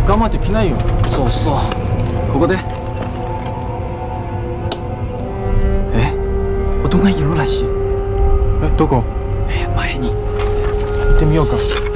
我慢できないよ。 そうそう。ここで。音がいるらしい。 どこ？ 前に。 行ってみようか。